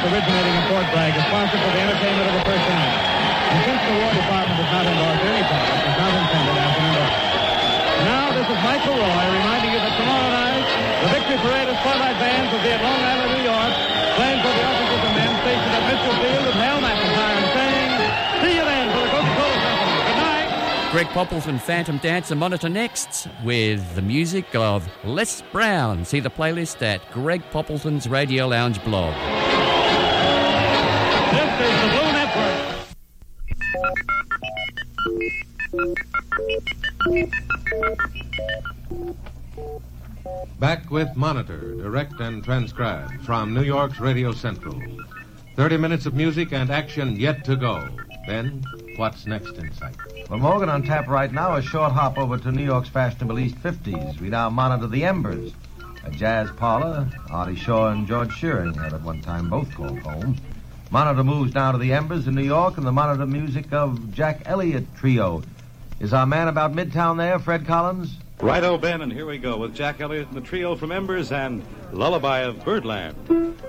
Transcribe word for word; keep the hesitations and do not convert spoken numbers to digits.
originating in Fort Bragg is sponsored for the entertainment of the personnel. And since the War Department does not endorse any product, is not intended as an endorsement. Now, this is Michael Roy reminding you that tomorrow night, the Victory Parade of Spotlight Bands will be at Long Island, New York, playing for the officers and men stationed at Mitchell Field with Hal McIntyre and saying, see you then for the Coca-Cola Company. Good night. Greg Poppleton, Phantom Dancer Monitor next with the music of Les Brown. See the playlist at Greg Poppleton's Radio Lounge blog. This is the Blue Network. Back with Monitor, direct and transcribed from New York's Radio Central. Thirty minutes of music and action yet to go. Then, what's next in sight? Well, Morgan, on tap right now, a short hop over to New York's fashionable East fifties. We now monitor the Embers, a jazz parlor Artie Shaw and George Shearing had at one time both called home. Monitor moves now to the Embers in New York, and the Monitor music of Jack Elliott Trio. Is our man about Midtown there, Fred Collins? Righto, Ben, and here we go with Jack Elliott and the Trio from Embers and Lullaby of Birdland.